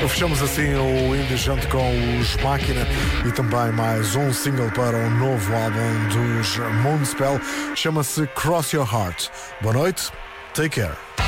Fechamos assim o Indie Junto com os Máquina e também mais um single para o novo álbum dos Moonspell. Chama-se Cross Your Heart. Boa noite, take care.